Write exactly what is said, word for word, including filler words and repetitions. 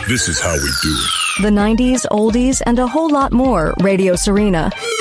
This is how we do it. The nineties, oldies, and a whole lot more. Radio Serena.